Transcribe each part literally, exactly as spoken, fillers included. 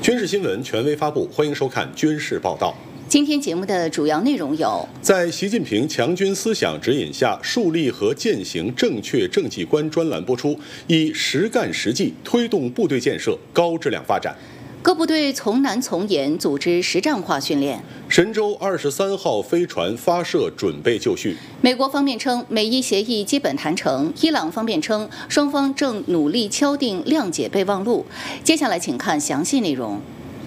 军事新闻权威发布，欢迎收看军事报道。 今天节目的主要内容有： 在习近平强军思想指引下，树立和践行正确政绩观专栏播出，以实干实际推动部队建设高质量发展。 各部队从难从严组织实战化训练。 神舟二十三号飞船发射准备就绪。 美国方面称美伊协议基本谈成，伊朗方面称双方正努力敲定谅解备忘录。接下来请看详细内容。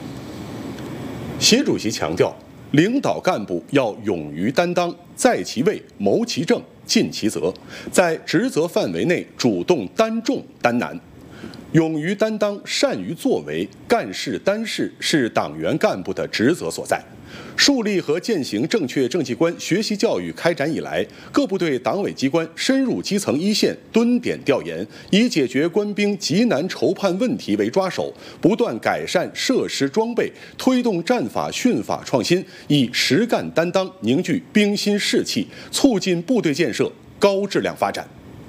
习主席强调，领导干部要勇于担当，在其位谋其政尽其责，在职责范围内主动担重担难。勇于担当，善于作为，干事担事是党员干部的职责所在。树立和践行正确政绩观学习教育开展以来，各部队党委机关深入基层一线蹲点调研，以解决官兵急难筹判问题为抓手，不断改善设施装备，推动战法训法创新，以实干担当凝聚兵心士气，促进部队建设高质量发展。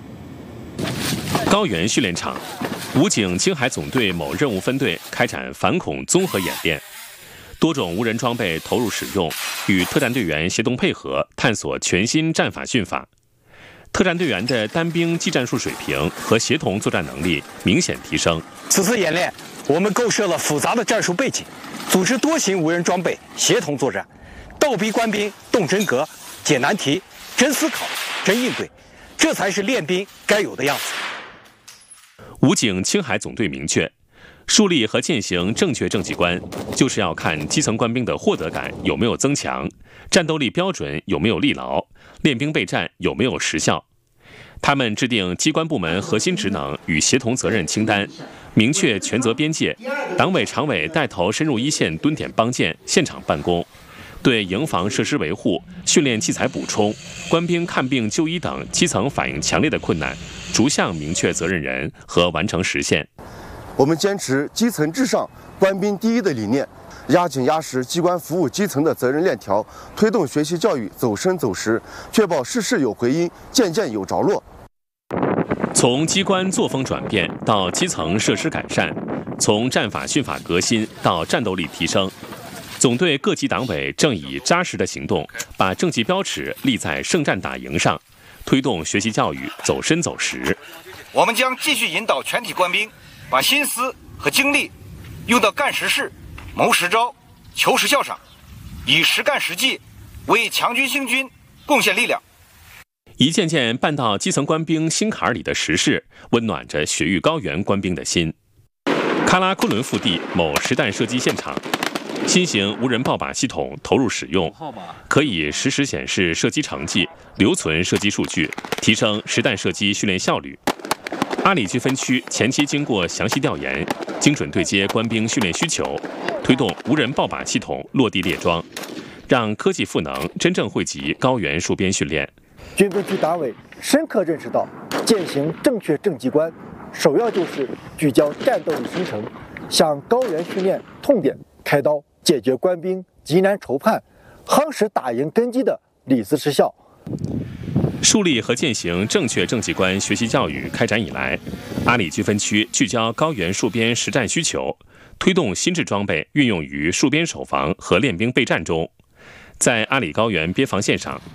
高原训练场，武警青海总队某任务分队开展反恐综合演练，多种无人装备投入使用，与特战队员协同配合，探索全新战法训法。特战队员的单兵技战术水平和协同作战能力明显提升。 此次演练，我们构设了复杂的战术背景，组织多型无人装备协同作战，逗逼官兵动真格、解难题、真思考、真应对，这才是练兵该有的样子。 武警青海总队明确，树立和践行正确政绩观，就是要看基层官兵的获得感有没有增强，战斗力标准有没有立牢，练兵备战有没有实效。他们制定机关部门核心职能与协同责任清单，明确权责边界，党委常委带头深入一线蹲点帮建、现场办公，对营房设施维护、训练器材补充、官兵看病就医等基层反映强烈的困难，逐项明确责任人和完成实现。 我们坚持基层至上、官兵第一的理念，压紧压实机关服务基层的责任链条，推动学习教育走深走实，确保事事有回音，件件有着落。 从机关作风转变到基层设施改善，从战法训法革新到战斗力提升，总队各级党委正以扎实的行动，把政绩标尺立在胜战打赢上，推动学习教育走深走实。 我们将继续引导全体官兵，把心思和精力用到干实事、谋实招、求实效上，以实干实际为强军兴军贡献力量。 一件件办到基层官兵心坎里的实事，温暖着雪域高原官兵的心。喀拉昆仑腹地某实弹射击现场，新型无人爆靶系统投入使用，可以实时显示射击成绩，留存射击数据，提升实弹射击训练效率。阿里区分区前期经过详细调研，精准对接官兵训练需求，推动无人爆靶系统落地列装，让科技赋能真正惠及高原戍边训练。 军分区党委深刻认识到，践行正确政绩观，首要就是聚焦战斗力生成，向高原训练痛点开刀，解决官兵急难筹判、夯实打赢根基的理思实效。 树立和践行正确政绩观学习教育开展以来，阿里区分区聚焦高原戍边实战需求，推动新制装备运用于戍边守防和练兵备战中。在阿里高原边防线上，